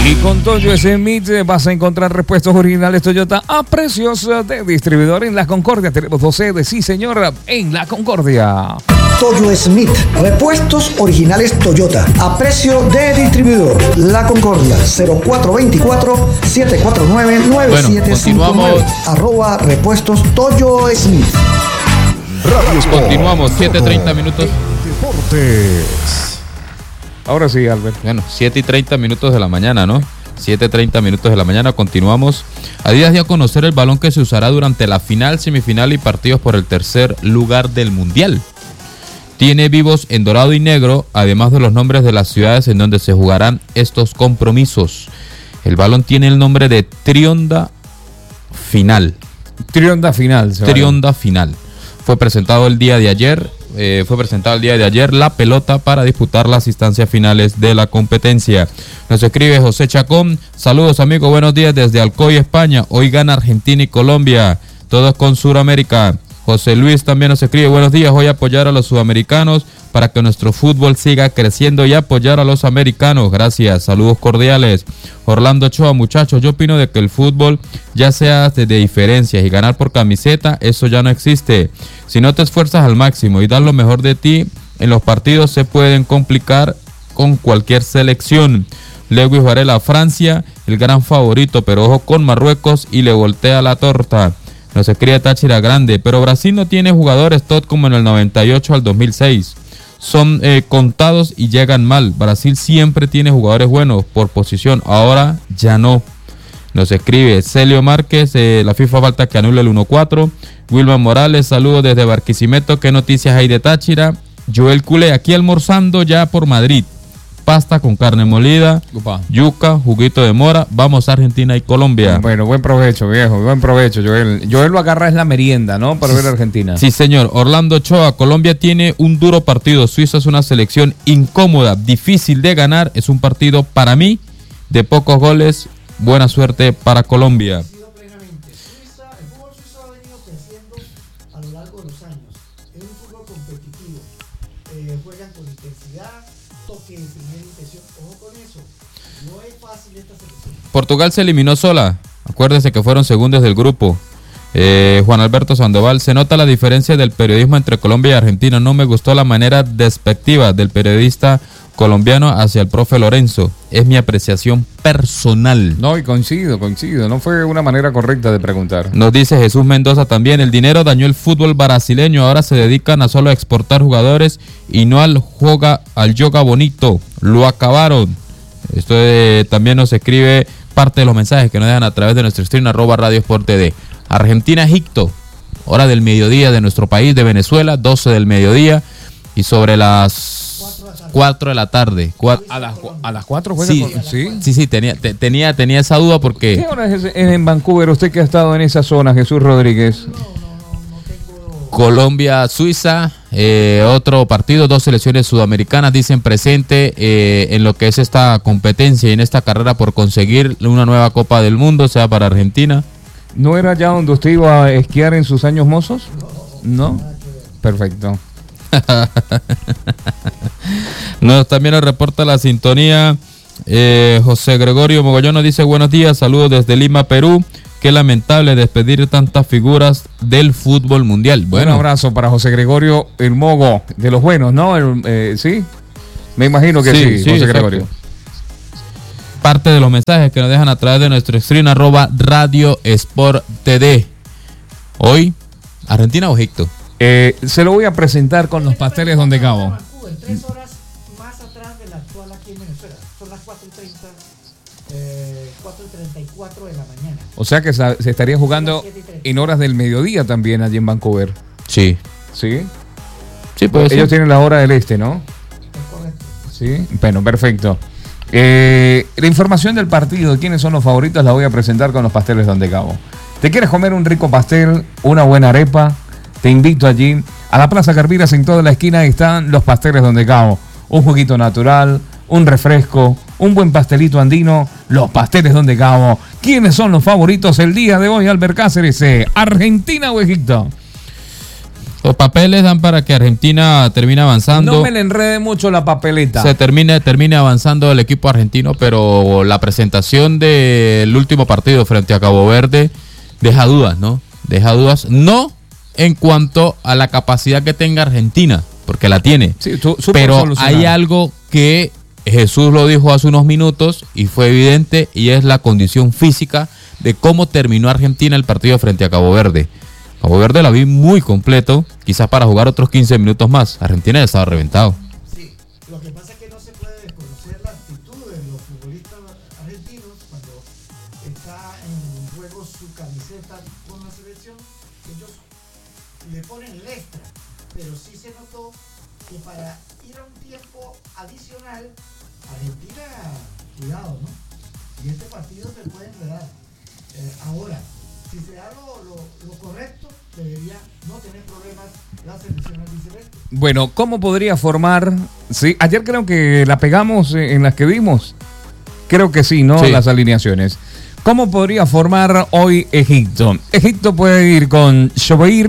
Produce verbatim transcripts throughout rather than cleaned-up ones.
Y con Toyo Smith vas a encontrar repuestos originales Toyota a precios de distribuidor en La Concordia. Tenemos dos sedes, sí señor, en La Concordia. Toyo Smith, repuestos originales Toyota a precio de distribuidor. La Concordia, cero cuatro dos cuatro, siete cuatro nueve, nueve siete cinco nueve. Arroba repuestos Toyo Smith. Radio Sport. Continuamos, siete treinta minutos. Deportes. Ahora sí, Albert. Bueno, siete y treinta minutos de la mañana, ¿no? siete y treinta minutos de la mañana, continuamos. Adidas dio a conocer el balón que se usará durante la final, semifinal y partidos por el tercer lugar del Mundial. Tiene vivos en dorado y negro, además de los nombres de las ciudades en donde se jugarán estos compromisos. El balón tiene el nombre de Trionda Final. Trionda Final. Trionda Final. Fue presentado el día de ayer. Eh, fue presentado el día de ayer la pelota para disputar las instancias finales de la competencia. Nos escribe José Chacón. Saludos amigos, buenos días desde Alcoy, España. Hoy gana Argentina y Colombia. Todos con Sudamérica. José Luis también nos escribe, buenos días, hoy apoyar a los sudamericanos para que nuestro fútbol siga creciendo y apoyar a los americanos. Gracias, saludos cordiales. Orlando Ochoa, muchachos, yo opino de que el fútbol ya sea de diferencias y ganar por camiseta, eso ya no existe. Si no te esfuerzas al máximo y das lo mejor de ti, en los partidos se pueden complicar con cualquier selección. Lewis Varela, Francia, el gran favorito, pero ojo con Marruecos y le voltea la torta. Nos escribe Táchira Grande, pero Brasil no tiene jugadores Todd como en el noventa y ocho al dos mil seis. Son eh, contados y llegan mal. Brasil siempre tiene jugadores buenos por posición, ahora ya no. Nos escribe Celio Márquez, eh, la FIFA falta que anule el uno cuatro. Wilman Morales, saludos desde Barquisimeto, ¿qué noticias hay de Táchira? Joel Cule, aquí almorzando ya por Madrid. Pasta con carne molida, Upa. yuca, juguito de mora. Vamos a Argentina y Colombia. Bueno, buen provecho, viejo, buen provecho, Joel. Joel lo agarra es la merienda, ¿no? Para ver a Argentina. Sí, señor. Orlando Ochoa, Colombia tiene un duro partido. Suiza es una selección incómoda, difícil de ganar. Es un partido para mí de pocos goles. Buena suerte para Colombia. Portugal se eliminó sola. Acuérdense que fueron segundos del grupo. Eh, Juan Alberto Sandoval, se nota la diferencia del periodismo entre Colombia y Argentina. No me gustó la manera despectiva del periodista colombiano hacia el profe Lorenzo. Es mi apreciación personal. No, y coincido, coincido. No fue una manera correcta de preguntar. Nos dice Jesús Mendoza también. El dinero dañó el fútbol brasileño. Ahora se dedican a solo exportar jugadores y no al, joga, al yoga bonito. Lo acabaron. Esto eh, también nos escribe parte de los mensajes que nos dejan a través de nuestro stream arroba Radio Sport T V. Argentina-Egipto, hora del mediodía de nuestro país, de Venezuela, doce del mediodía, y sobre las cuatro de la tarde. cuatro, ¿A, las, ¿A las cuatro juega? Sí, con, sí, sí, sí tenía, te, tenía, tenía esa duda porque... ¿Qué hora es en Vancouver? Usted que ha estado en esa zona, Jesús Rodríguez. Colombia, Suiza, eh, otro partido, dos selecciones sudamericanas dicen presente eh, en lo que es esta competencia y en esta carrera por conseguir una nueva Copa del Mundo, sea para Argentina. ¿No era ya donde usted iba a esquiar en sus años mozos? ¿No? Perfecto. Nos también nos reporta la sintonía eh, José Gregorio Mogollón, nos dice buenos días, saludos desde Lima, Perú. Qué lamentable despedir tantas figuras del fútbol mundial. Bueno, un abrazo para José Gregorio, el Mogo, de los buenos, ¿no? El, eh, ¿Sí? Me imagino que sí, sí, sí José exacto. Gregorio. Parte de los mensajes que nos dejan a través de nuestro stream arroba Radio Sport T V. Hoy, ¿Argentina o Egipto? Eh, se lo voy a presentar con los pasteles donde cabo. Tres horas más atrás de la actual aquí en Venezuela. Son las cuatro y treinta, eh, cuatro y treinta y cuatro de la mañana. O sea que se estaría jugando en horas del mediodía también allí en Vancouver. Sí. ¿Sí? Sí, puede ser. Ellos tienen la hora del este, ¿no? Correcto. Sí, bueno, perfecto. Eh, la información del partido, quiénes son los favoritos, la voy a presentar con los pasteles donde cabo. ¿Te quieres comer un rico pastel, una buena arepa? Te invito allí a la Plaza Carpiras. En toda la esquina están los pasteles donde cabo. Un juguito natural, un refresco, un buen pastelito andino, los pasteles donde cabo. ¿Quiénes son los favoritos el día de hoy, Albert Cáceres? ¿Argentina o Egipto? Los papeles dan para que Argentina termine avanzando. No me le enrede mucho la papeleta. Se termine, termine avanzando el equipo argentino, pero la presentación del último partido frente a Cabo Verde deja dudas, ¿no? Deja dudas, no en cuanto a la capacidad que tenga Argentina, porque la tiene. Sí, tú, pero hay algo que Jesús lo dijo hace unos minutos y fue evidente, y es la condición física de cómo terminó Argentina el partido frente a Cabo Verde. Cabo Verde la vi muy completo, quizás para jugar otros quince minutos más. Argentina ya estaba reventado. Sí, lo que pasa es que no se puede desconocer la actitud de los futbolistas argentinos cuando está en juego su camiseta con la selección. Ellos le ponen el extra, pero sí se notó que para ir a un tiempo adicional, Argentina, cuidado, ¿no? Y este partido se puede enredar. Eh, ahora, si se da lo, lo, lo correcto, debería no tener problemas la selección albiceleste. Bueno, ¿cómo podría formar? Sí, ayer creo que la pegamos en las que vimos. Creo que sí, ¿no? Sí. Las alineaciones. ¿Cómo podría formar hoy Egipto? Egipto puede ir con Shobeir,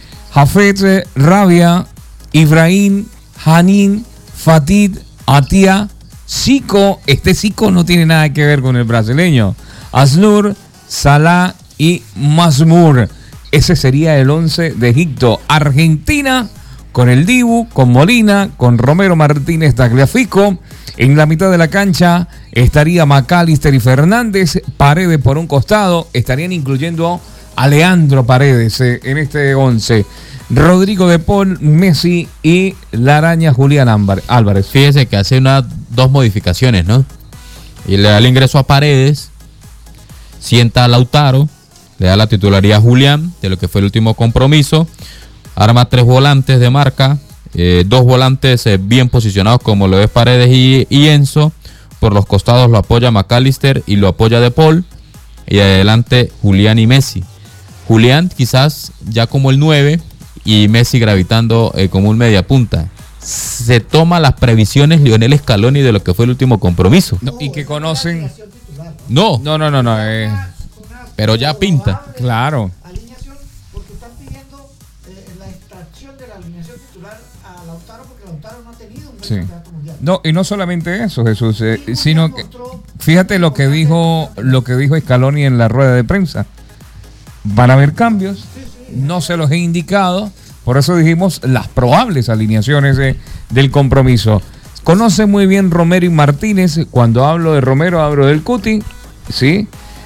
Jafet, Rabia, Ibrahim, Hanin, Fatid, Atia, Zico. Este Zico no tiene nada que ver con el brasileño. Asnur, Salah y Mazmur. Ese sería el once de Egipto. Argentina con el Dibu, con Molina, con Romero Martínez Tagliafico. En la mitad de la cancha estaría McAllister y Fernández. Paredes por un costado. Estarían incluyendo a Leandro Paredes eh, en este once. Rodrigo de Paul, Messi y la araña Julián Álvarez. Fíjese que hace unas dos modificaciones, ¿no? Y le da el ingreso a Paredes, sienta a Lautaro, le da la titularidad a Julián, de lo que fue el último compromiso, arma tres volantes de marca, eh, dos volantes eh, bien posicionados como lo es Paredes y, y Enzo, por los costados lo apoya McAllister y lo apoya De Paul, y adelante Julián y Messi. Julián quizás ya como el nueve y Messi gravitando eh, como un media punta. Se toma las previsiones Lionel Scaloni de lo que fue el último compromiso. No, y que conocen. No, No, no, no, no. Eh, pero ya pinta. claro. Alineación, porque están pidiendo eh, la extracción de la alineación titular a Lautaro, porque Lautaro no ha tenido un buen Sí. campeonato mundial. No, y no solamente eso, Jesús, eh, Y sino que mostró- fíjate lo que dijo lo que dijo Scaloni en la rueda de prensa. Van a haber cambios, no se los he indicado, por eso dijimos las probables alineaciones de- del compromiso. Conoce muy bien Romero y Martínez. Cuando hablo de Romero hablo del Cuti, ¿sí?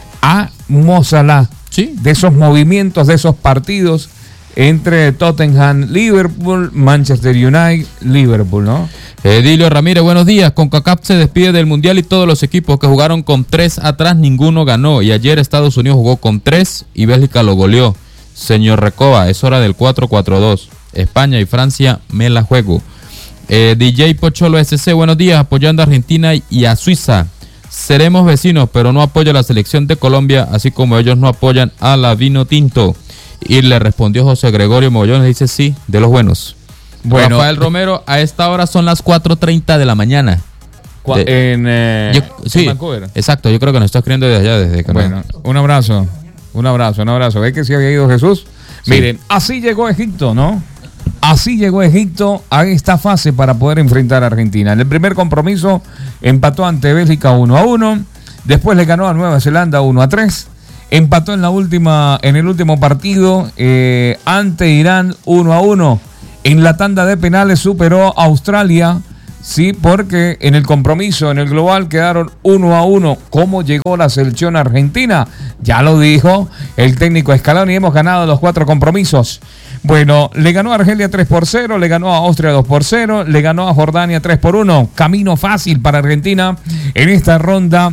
A Mo Salah, Sí. de esos movimientos, de esos partidos entre Tottenham, Liverpool, Manchester United, Liverpool, ¿no? Edilio Ramírez, buenos días. CONCACAF se despide del Mundial y todos los equipos que jugaron con tres atrás, ninguno ganó. Y ayer Estados Unidos jugó con tres y Bélgica lo goleó. Señor Recoba, es hora del cuatro cuatro dos. España y Francia, me la juego. Eh, D J Pocholo S C, buenos días. Apoyando a Argentina y a Suiza. Seremos vecinos, pero no apoyo a la selección de Colombia, así como ellos no apoyan a la Vino Tinto. Y le respondió José Gregorio Mogollones, dice sí, de los buenos. Bueno. Rafael Romero, a esta hora son las cuatro treinta de la mañana. Cua- De- en, eh, Yo- en sí, Vancouver. exacto, yo creo que nos está escribiendo desde allá, desde Canadá. Bueno, un abrazo, un abrazo, un abrazo. ¿Ves que sí había ido Jesús? Sí. Miren, así llegó Egipto, ¿no? Así llegó Egipto a esta fase para poder enfrentar a Argentina. En el primer compromiso empató ante Bélgica uno a uno, después le ganó a Nueva Zelanda uno a tres, empató en la última, en el último partido eh, ante Irán uno a uno. En la tanda de penales superó a Australia, sí, porque en el compromiso, en el global, quedaron uno a uno. ¿Cómo llegó la selección argentina? Ya lo dijo el técnico Scaloni, hemos ganado los cuatro compromisos. Bueno, le ganó a Argelia tres por cero, le ganó a Austria dos por cero, le ganó a Jordania tres por uno. Camino fácil para Argentina en esta ronda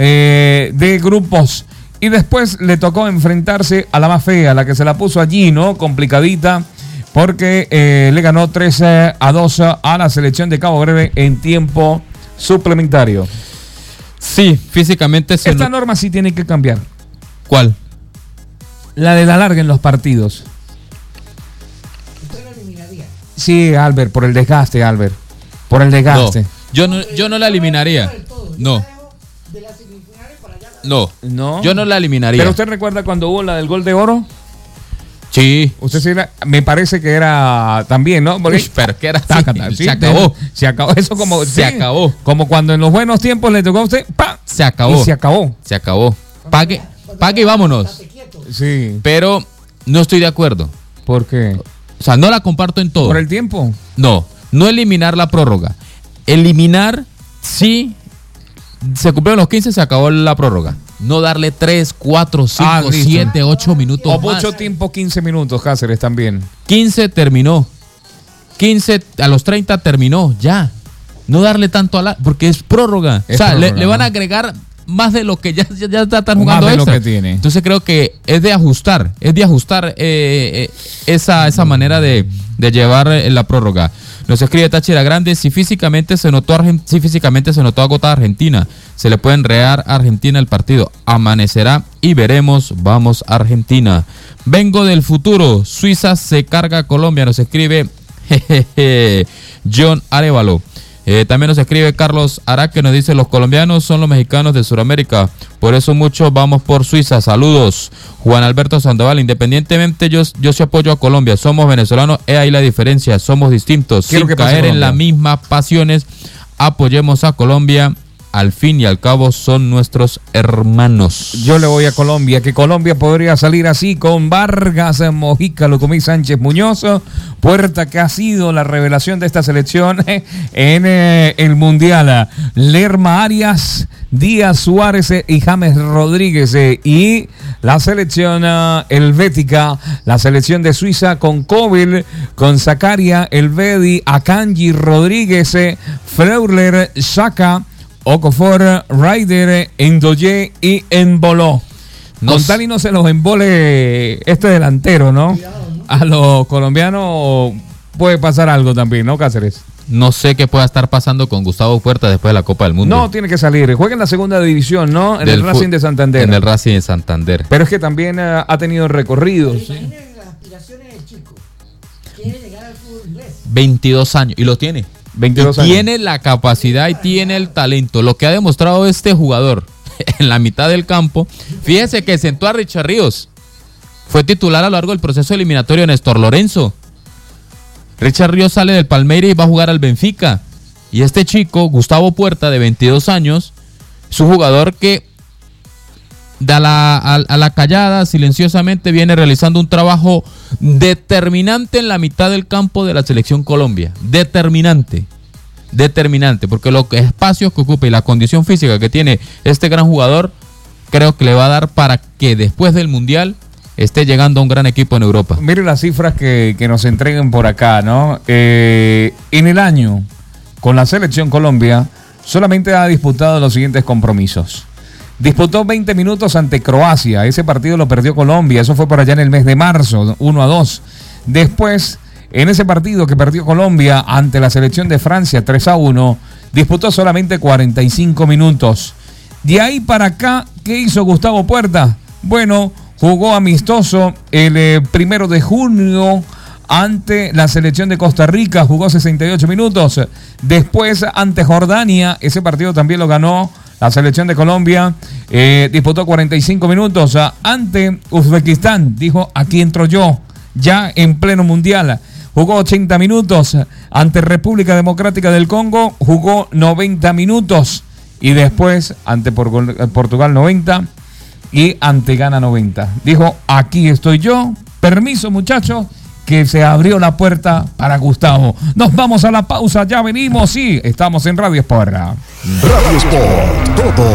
eh, de grupos. Y después le tocó enfrentarse a la más fea, la que se la puso allí, ¿no? Complicadita, porque eh, le ganó tres a dos a la selección de Cabo Verde en tiempo suplementario. Sí, físicamente se Esta no- norma sí tiene que cambiar. ¿Cuál? La de la larga en los partidos. Usted lo eliminaría. Sí, Albert, por el desgaste, Albert. Por el desgaste. No, yo no, yo no la eliminaría. No, De las semifinales para allá. no, No. yo no la eliminaría. Pero usted recuerda cuando hubo la del gol de oro. Sí. Usted sí era, me parece que era también, ¿no? Porque, Uy, pero que era así, tácata, sí, se acabó. Se acabó. Eso como. Se sí, acabó. Como cuando en los buenos tiempos le tocó a usted, ¡pam! Se acabó. Y se acabó. Se acabó. Pague, pague y vámonos. Sí. Pero no estoy de acuerdo. ¿Por qué? O sea, no la comparto en todo. ¿Por el tiempo? No, no eliminar la prórroga. Eliminar, sí, se cumplieron los quince, se acabó la prórroga. No darle tres, cuatro, cinco, siete, ocho minutos o más. mucho tiempo, quince minutos, Cáceres también. quince terminó. quince a los treinta terminó, ya. No darle tanto a la... Porque es prórroga. Es o sea, prórroga, le, le van a ¿no? agregar más de lo que ya, ya, ya están jugando Más de extra. lo que tiene. Entonces creo que es de ajustar, es de ajustar eh, eh, esa, esa manera de, de llevar eh, la prórroga. Nos escribe Táchira Grande, si físicamente se notó Argen- si físicamente se notó agotada Argentina, se le puede enredar a Argentina el partido. Amanecerá y veremos, vamos Argentina. Vengo del futuro, Suiza se carga a Colombia, nos escribe jejeje, John Arevalo. Eh, también nos escribe Carlos Araque, nos dice, los colombianos son los mexicanos de Sudamérica, por eso muchos vamos por Suiza, saludos. Juan Alberto Sandoval, independientemente yo, yo sí apoyo a Colombia, somos venezolanos, es ahí la diferencia, somos distintos, Quiero sin que pase caer en Colombia. las mismas pasiones, apoyemos a Colombia, al fin y al cabo son nuestros hermanos. Yo le voy a Colombia, que Colombia podría salir así con Vargas, Mojica, Locomí, Sánchez Muñoz, Puerta, que ha sido la revelación de esta selección eh, en eh, el Mundial. Lerma Arias, Díaz Suárez eh, y James Rodríguez. eh, y la selección eh, helvética, la selección de Suiza con Kobil, con Zakaria, Elvedi, Akanji, Rodríguez, eh, Freuler, Xhaka, Okafor, Ryder, Endoye y Emboló. Nos- Con tal y no se los embole este delantero, ¿no? A los colombianos puede pasar algo también, ¿no, Cáceres? No sé qué pueda estar pasando con Gustavo Puerta después de la Copa del Mundo. No, tiene que salir. Juega en la segunda división, ¿no? En Del el Racing fu- de Santander. En el Racing de Santander. Pero es que también eh, ha tenido recorridos. ¿sí? Imaginen las aspiraciones del chico. Quiere llegar al fútbol inglés. veintidós años. Y lo tiene. veintidós Y años. tiene la capacidad y tiene el talento. Lo que ha demostrado este jugador en la mitad del campo. Fíjese que sentó a Richard Ríos. Fue titular a lo largo del proceso eliminatorio de Néstor Lorenzo. Richard Ríos sale del Palmeiras y va a jugar al Benfica. Y este chico, Gustavo Puerta, de veintidós años, es un jugador que da la, a, a la callada, silenciosamente, viene realizando un trabajo determinante en la mitad del campo de la selección Colombia. Determinante. Determinante. Porque los espacios que ocupa y la condición física que tiene este gran jugador, creo que le va a dar para que después del Mundial esté llegando a un gran equipo en Europa. Mire las cifras que, que nos entreguen por acá, ¿no? Eh, en el año, con la selección Colombia, solamente ha disputado los siguientes compromisos. Disputó veinte minutos ante Croacia. Ese partido lo perdió Colombia. Eso fue por allá en el mes de marzo, uno a dos. Después, en ese partido que perdió Colombia ante la selección de Francia, tres a uno, disputó solamente cuarenta y cinco minutos. De ahí para acá, ¿qué hizo Gustavo Puerta? Bueno, jugó amistoso el eh, primero de junio ante la selección de Costa Rica, jugó sesenta y ocho minutos. Después ante Jordania, ese partido también lo ganó la selección de Colombia, eh, disputó cuarenta y cinco minutos. Ante Uzbekistán, dijo, aquí entro yo, ya en pleno mundial. Jugó ochenta minutos. Ante República Democrática del Congo, jugó noventa minutos. Y después, ante Por- Portugal, noventa. Y ante Ghana, noventa. Dijo, aquí estoy yo. Permiso, muchachos, que se abrió la puerta para Gustavo. Nos vamos a la pausa, ya venimos. Sí, estamos en Radio Sport. Radio Sport, todo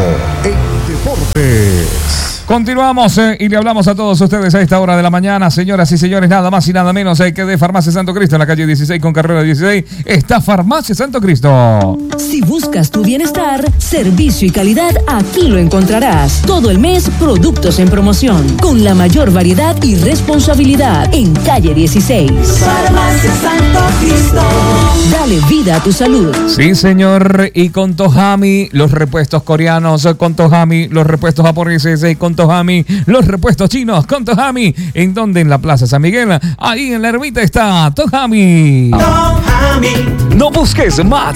en deportes. Continuamos eh, y le hablamos a todos ustedes a esta hora de la mañana, señoras y señores, nada más y nada menos eh, que de Farmacia Santo Cristo, en la calle dieciséis con carrera dieciséis, está Farmacia Santo Cristo. Si buscas tu bienestar, servicio y calidad, aquí lo encontrarás. Todo el mes, productos en promoción, con la mayor variedad y responsabilidad, en calle dieciséis. Farmacia Santo Cristo. Dale vida a tu salud. Sí, señor, y con Tohami, los repuestos coreanos, con Tohami, los repuestos japoneses, y con Tohami, los repuestos chinos, con Tohami, en donde en la Plaza San Miguel, ahí en la ermita está Tohami. Tohami. No busques más,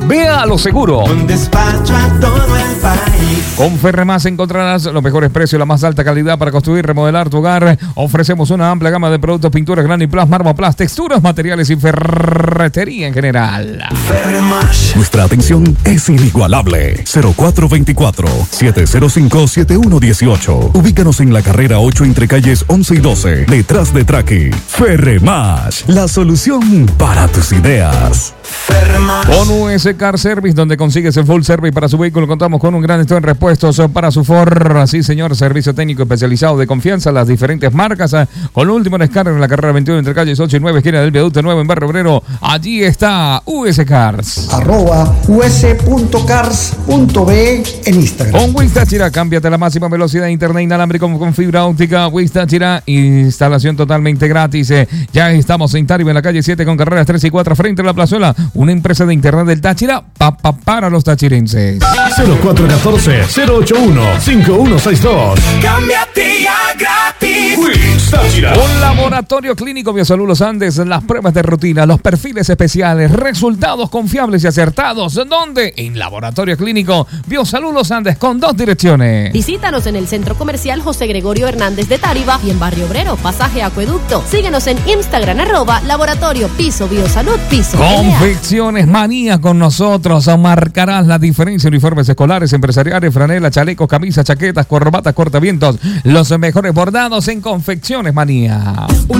Vea a lo seguro. Un despacho a todo el país. Con Ferremás encontrarás los mejores precios, la más alta calidad para construir y remodelar tu hogar. Ofrecemos una amplia gama de productos, pinturas, graniplas, mármoplas, texturas, materiales y ferretería en general. Ferremás. Nuestra atención es inigualable. cero cuatro dos cuatro, siete cero cinco, siete uno uno ocho. Ubícanos en la carrera ocho entre calles once y doce, detrás de Traqui. Ferremás, la solución para tus ideas. Ferremás. Con U S Car Service, donde consigues el full service para su vehículo, contamos con un gran stock en repuestos para su Ford. Sí, señor, servicio técnico especializado de confianza, las diferentes marcas. Con el último descarga en la carrera veintiuno entre calles ocho y nueve, esquina del Viaducto nueve en Barrio Obrero. Allí está U S Cars. Arroba us.cars.be en Instagram. Con Wiz Táchira, cámbiate la máxima velocidad de internet inalámbrico con, con fibra óptica. Wiz Táchira, instalación totalmente gratis. Eh, ya estamos en Tarima, en la calle siete con carreras tres y cuatro frente a la plazuela. Una empresa de internet del Táchira pa, pa, para los tachirenses. cero cuatro uno cuatro, cero ocho uno, cinco uno seis dos. Cámbiate ya gratis. Wiz Táchira. Un laboratorio clínico Biosalud Los Andes, las pruebas de rutina, los perfiles especiales, resultados confiables y acertados. ¿Dónde? En Laboratorio Clínico Biosalud Los Andes, con dos direcciones. Visítanos en el Centro Comercial José Gregorio Hernández de Táriba y en Barrio Obrero, Pasaje Acueducto. Síguenos en Instagram, arroba Laboratorio Piso Biosalud Piso. Confecciones Manía con nosotros. Marcarás la diferencia. Uniformes escolares, empresariales, franelas, chalecos, camisas, chaquetas, corbatas, cortavientos. Los mejores bordados en Confecciones Manía.